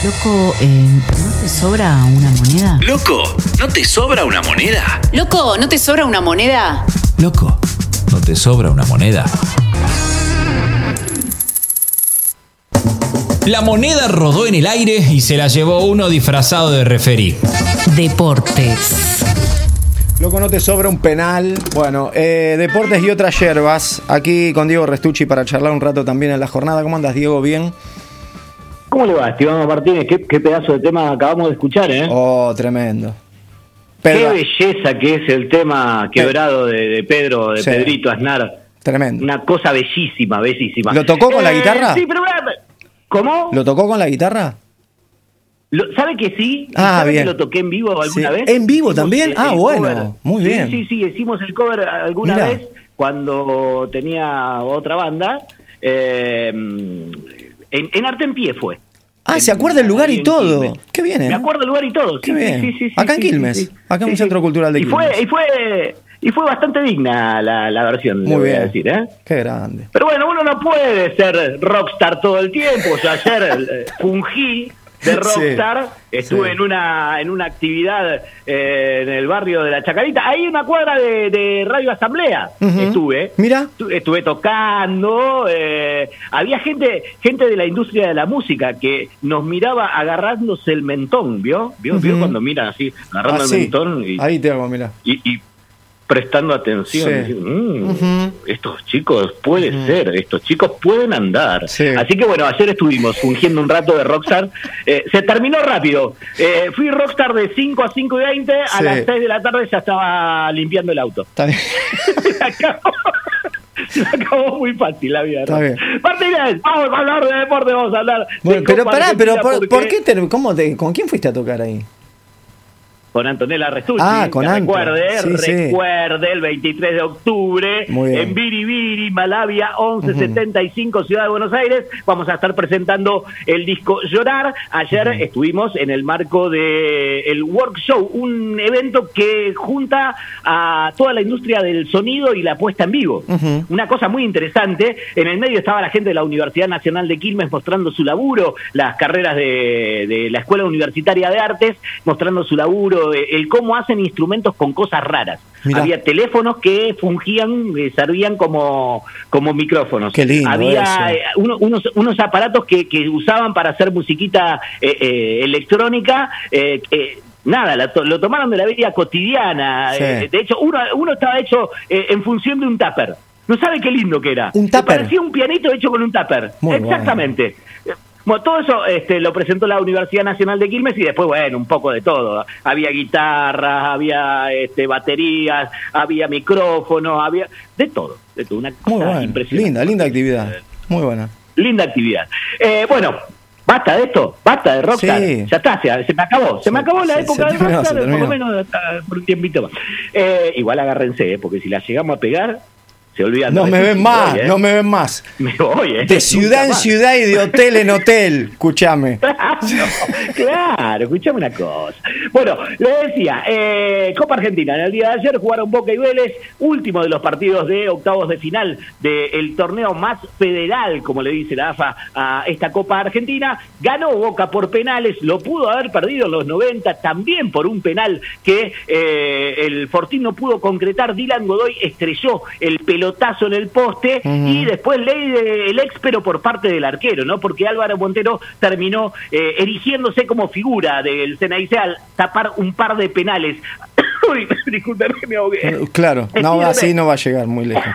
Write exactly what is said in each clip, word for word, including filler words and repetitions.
Loco, eh, ¿no te sobra una moneda? Loco, ¿no te sobra una moneda? Loco, ¿no te sobra una moneda? Loco, ¿no te sobra una moneda? La moneda rodó en el aire y se la llevó uno disfrazado de referí. Deportes. Loco, ¿no te sobra un penal? Bueno, eh, deportes y otras yerbas. Aquí con Diego Restucci para charlar un rato también en la jornada. ¿Cómo andas, Diego? ¿Bien? ¿Cómo le va, Esteban Martínez? ¿Qué, qué pedazo de tema acabamos de escuchar, ¿eh? Oh, tremendo. Pedro. Qué belleza que es el tema quebrado de, de Pedro, de sí. Pedrito Aznar. Tremendo. Una cosa bellísima, bellísima. ¿Lo tocó con eh, la guitarra? Sí, pero... ¿Cómo? ¿Lo tocó con la guitarra? Lo, ¿Sabe que sí? Ah, ¿Sabe bien. que lo toqué en vivo alguna sí. vez? ¿En vivo hicimos también? El, ah, el bueno. Cover. Muy bien. Sí, sí, sí. Hicimos el cover alguna Mirá. vez cuando tenía otra banda. Eh, en, en Arte en Pie fue. Ah, ¿se acuerda el lugar y todo? Quilmes. Qué bien, ¿eh? Me acuerdo el lugar y todo. Qué sí, bien. Sí, sí, sí, acá en sí, Quilmes. Sí, sí. Acá en un sí, centro sí. cultural de y Quilmes. Fue, y fue... Y fue bastante digna la, la versión, Muy le voy bien. a decir, ¿eh? Qué grande. Pero bueno, uno no puede ser rockstar todo el tiempo. O sea, ayer eh, fungí de rockstar, sí, estuve sí. en una en una actividad eh, en el barrio de La Chacarita, ahí una cuadra de, de Radio Asamblea, uh-huh. estuve. Mira. Estuve tocando, eh, había gente gente de la industria de la música que nos miraba agarrándose el mentón, ¿vio? ¿Vio, uh-huh. ¿Vio cuando miran así, agarrando ah, el sí. mentón? Y, ahí te hago, mira. Y, y prestando atención, sí. diciendo, mmm, uh-huh. estos chicos puede uh-huh. ser, estos chicos pueden andar. Sí. Así que bueno, ayer estuvimos fungiendo un rato de rockstar, eh, se terminó rápido, eh, fui rockstar de cinco a cinco y veinte, a sí. las seis de la tarde ya estaba limpiando el auto. Está bien. se, acabó, se acabó muy fácil la vida. Está bien. Martínez, vamos a hablar de deporte, vamos a hablar bueno, de pero pará, pero por, porque... ¿por qué te, cómo te, ¿con quién fuiste a tocar ahí? Con Antonella Restucci, ah, con que Anto. recuerde, sí, recuerde, sí. el veintitrés de octubre, en Biribiri, Malavia, once setenta y cinco, uh-huh. Ciudad de Buenos Aires, vamos a estar presentando el disco Llorar. Ayer uh-huh. estuvimos en el marco de el Work Show, un evento que junta a toda la industria del sonido y la puesta en vivo. Uh-huh. Una cosa muy interesante, en el medio estaba la gente de la Universidad Nacional de Quilmes mostrando su laburo, las carreras de, de la Escuela Universitaria de Artes, mostrando su laburo, el cómo hacen instrumentos con cosas raras. Mirá. Había teléfonos que fungían, eh, servían como, como micrófonos. Qué lindo. Había eh, uno, unos, unos aparatos que, que usaban para hacer musiquita eh, eh, electrónica, eh, eh, nada, lo, lo tomaron de la vida cotidiana. Sí. Eh, de hecho, uno, uno estaba hecho eh, en función de un tupper. No sabe qué lindo que era. Un tupper. Parecía un pianito hecho con un tupper. Muy Exactamente. Bueno. Bueno, todo eso este, lo presentó la Universidad Nacional de Quilmes y después, bueno, un poco de todo. Había guitarras, había este, baterías, había micrófonos, había de todo. De todo. Una cosa muy bueno. impresionante. Linda, linda actividad. Muy buena. Linda actividad. Eh, bueno, basta de esto, basta de rockstar. Sí. Ya está, se, se me acabó. Se, se me acabó la se, época de rockstar, por lo menos hasta por un tiempito más. Eh, igual agárrense, eh, porque si la llegamos a pegar... Se olvidan no me ven más, voy, ¿eh? no me ven más. Me voy, ¿eh? De ciudad en ciudad y de hotel en hotel, escúchame. Claro, claro, escúchame una cosa. Bueno, le decía, eh, Copa Argentina, en el día de ayer jugaron Boca y Vélez, último de los partidos de octavos de final del torneo más federal, como le dice la A F A a esta Copa Argentina. Ganó Boca por penales, lo pudo haber perdido en los noventa, también por un penal que eh, el Fortín no pudo concretar. Dylan Godoy estrelló el pelotazo en el poste uh-huh. y después ley del éxpero por parte del arquero, ¿no? Porque Álvaro Montero terminó eh, erigiéndose como figura del Ceneice al tapar un par de penales. Uy, disculpen que me ahogué. Claro, no, así no va a llegar muy lejos.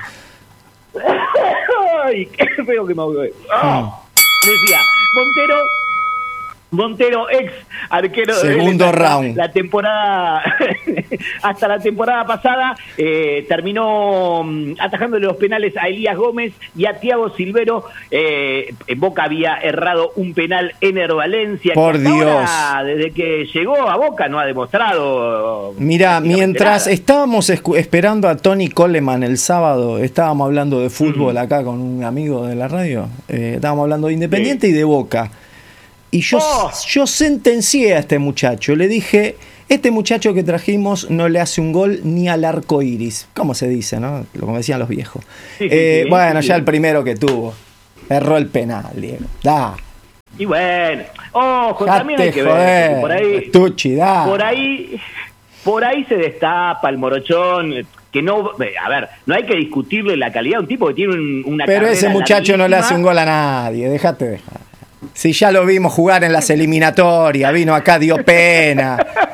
Ay, qué feo que me ahogué. Oh. Decía, Montero... Montero, ex arquero segundo de round. La temporada hasta la temporada pasada eh, terminó um, atajándole los penales a Elías Gómez y a Thiago Silvero. Eh, en Boca había errado un penal Ener Valencia. Por que Dios. Ahora, desde que llegó a Boca no ha demostrado. Mira, mientras nada. estábamos escu- esperando a Tony Coleman el sábado, estábamos hablando de fútbol uh-huh. acá con un amigo de la radio. Eh, estábamos hablando de Independiente sí. y de Boca. Y yo, oh. yo sentencié a este muchacho, le dije, este muchacho que trajimos no le hace un gol ni al arco iris, ¿cómo se dice, no? Como decían los viejos. Sí, eh, sí, bueno, sí. ya el primero que tuvo, erró el penal, Diego. Da. Y bueno, ojo, Date también hay que joder, ver, porque por ahí, Tucci, da. por ahí, por ahí se destapa el morochón, que no, a ver, no hay que discutirle la calidad de un tipo que tiene un, una Pero carrera ese muchacho no le hace un larguísima. gol a nadie, déjate dejar. Si ya lo vimos jugar en las eliminatorias, vino acá, dio pena.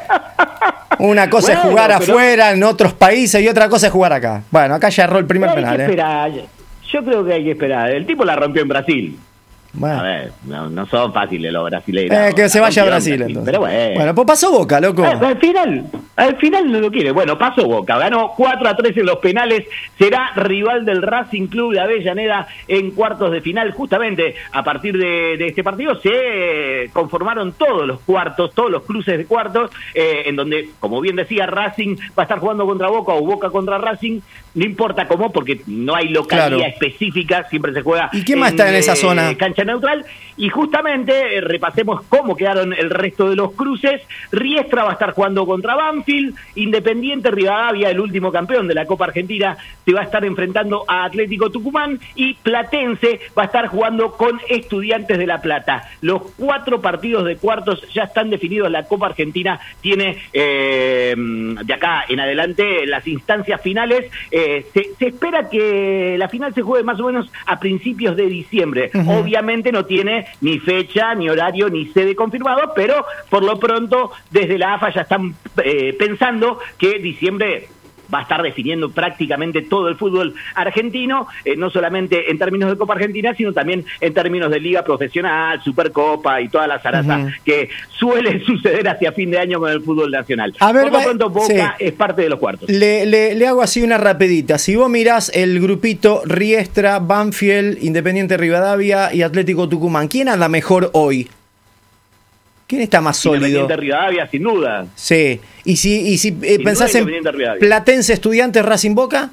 Una cosa Bueno, es jugar pero- afuera en otros países y otra cosa es jugar acá. Bueno, acá ya erró el primer Hay penal, que ¿eh? esperar, yo creo que hay que esperar. El tipo la rompió en Brasil. Bueno. A ver, no, no son fáciles los brasileños. Eh, que La se vaya a rompió en Brasil entonces. Pero bueno. Bueno, pues pasó Boca, loco. Eh, al final, al final no lo quiere. Bueno, pasó Boca, ganó cuatro a tres en los penales, será rival del Racing Club de Avellaneda en cuartos de final. Justamente a partir de, de este partido se conformaron todos los cuartos, todos los cruces de cuartos, eh, en donde, como bien decía, Racing va a estar jugando contra Boca o Boca contra Racing, no importa cómo, porque no hay localidad Claro. específica, siempre se juega. ¿Y quién más está en esa eh, zona? Cancha neutral. Y justamente eh, repasemos cómo quedaron el resto de los cruces. Riestra va a estar jugando contra Banfield, Independiente Rivadavia, el último campeón de la Copa Argentina, se va a estar enfrentando a Atlético Tucumán, y Platense va a estar jugando con Estudiantes de La Plata. Los cuatro partidos de cuartos ya están definidos. La Copa Argentina tiene eh, de acá en adelante las instancias finales. Eh, se, se espera que la final se juegue más o menos a principios de diciembre. Ujú. Obviamente no tiene ni fecha, ni horario, ni sede confirmado, pero por lo pronto desde la A F A ya están eh, pensando que diciembre va a estar definiendo prácticamente todo el fútbol argentino, eh, no solamente en términos de Copa Argentina, sino también en términos de Liga Profesional, Supercopa y toda la zaraza Ujú. que suele suceder hacia fin de año con el fútbol nacional. A ver, por lo va- pronto Boca sí. es parte de los cuartos. Le, le- le hago así una rapidita. Si vos mirás el grupito Riestra, Banfield, Independiente Rivadavia y Atlético Tucumán, ¿quién anda mejor hoy? ¿Quién está más sólido? Independiente Rivadavia, sin duda. Sí. Y si, y si eh, Sin pensás duda en Independiente Rivadavia. Platense, Estudiantes, Racing, Boca,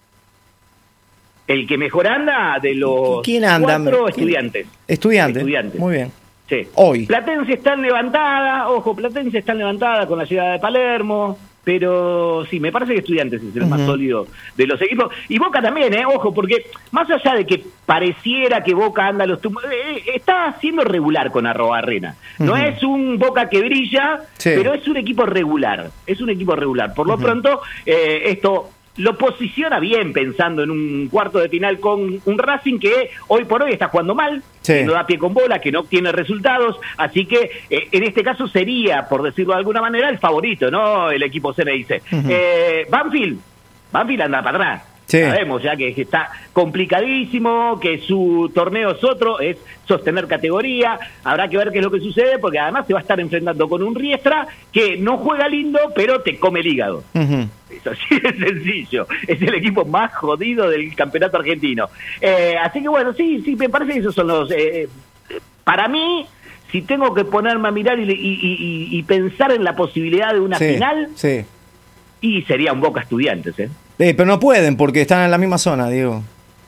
El que mejor anda de los ¿quién anda? cuatro ¿Quién? estudiantes. Estudiantes. Estudiantes. Muy bien. Sí. Hoy. Platense está en levantada, ojo, Platense está en levantada con la llegada de Palermo, pero sí, me parece que Estudiantes es el Ujú. más sólido de los equipos. Y Boca también, eh, ojo, porque más allá de que pareciera que Boca anda a los tum- eh, está siendo regular con Arrobarrena. No Ujú. es un Boca que brilla, Sí. pero es un equipo regular, es un equipo regular. Por lo Ujú. pronto, eh, esto lo posiciona bien pensando en un cuarto de final con un Racing que hoy por hoy está jugando mal, Sí. que no da pie con bola, que no obtiene resultados, así que eh, en este caso sería, por decirlo de alguna manera, el favorito, ¿no? El equipo C M I C. Ujú. eh, Banfield, Banfield anda para atrás. Sí. Sabemos ya que, que está complicadísimo, que su torneo es otro, es sostener categoría. Habrá que ver qué es lo que sucede, porque además se va a estar enfrentando con un Riestra que no juega lindo, pero te come el hígado. Ujú. Eso sí es sencillo. Es el equipo más jodido del campeonato argentino. Eh, así que bueno, sí, sí, me parece que esos son los... eh, eh, para mí, si tengo que ponerme a mirar y, y- y- y pensar en la posibilidad de una Sí, final, sí. y sería un Boca Estudiantes, ¿eh? Eh, pero no pueden porque están en la misma zona, Diego.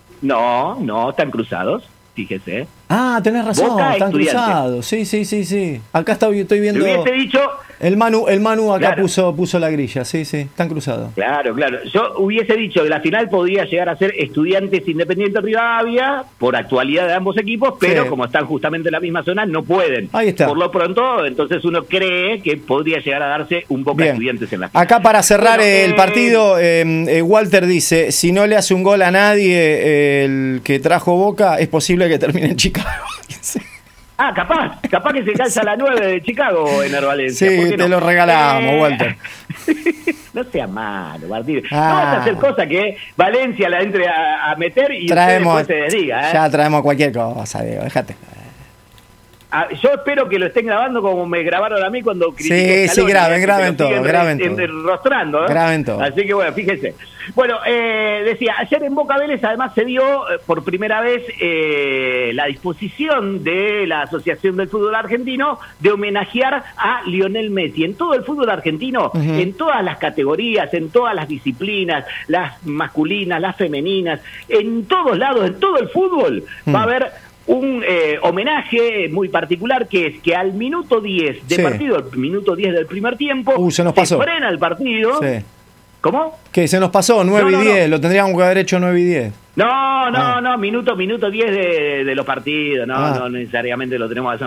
No, no, están cruzados, fíjese. Ah, tenés razón, Boca, están Estudiantes. cruzados. Sí, sí, sí, sí. Acá está, estoy Le viendo. hubiese dicho... El Manu, el Manu acá Claro. puso, puso la grilla, sí, sí, están cruzados. Claro, claro. Yo hubiese dicho que la final podría llegar a ser Estudiantes Independiente Rivadavia, por actualidad de ambos equipos, pero Sí. como están justamente en la misma zona, no pueden. Ahí está. Por lo pronto, entonces uno cree que podría llegar a darse un Boca Bien. Estudiantes en la final. Acá para cerrar Bueno, el eh, partido, eh, eh, Walter dice, si no le hace un gol a nadie eh, el que trajo Boca, es posible que termine en Chicago. Ah, capaz, capaz que se calza la nueve de Chicago en Valencia. Sí, ¿por qué te no? lo regalamos, Walter. No sea malo, Martín. Ah. No vas a hacer cosa que Valencia la entre a, a meter y usted Traemos, después se desdiga, ¿eh? ya traemos cualquier cosa, Diego, déjate. Ah, yo espero que lo estén grabando como me grabaron a mí cuando critico Sí, a sí, Scaloni, graben, ¿eh? Que graben se lo todo, siguen graben re- todo. enrostrando, ¿eh? Graben todo. Así que bueno, fíjese. Bueno, eh, decía, ayer en Boca Vélez además se dio eh, por primera vez eh, la disposición de la Asociación del Fútbol Argentino de homenajear a Lionel Messi. En todo el fútbol argentino, Ujú. en todas las categorías, en todas las disciplinas, las masculinas, las femeninas, en todos lados, en todo el fútbol, Mm. va a haber un eh, homenaje muy particular, que es que al minuto diez de Sí. partido, al minuto diez del primer tiempo, Uh, se nos pasó. frena el partido. Sí. ¿Cómo? Que se nos pasó, nueve No, no, y diez, no. lo tendríamos que haber hecho nueve y diez. No, no, Ah. no, minuto, minuto diez de, de los partidos, no, Ah. no necesariamente lo tenemos que hacer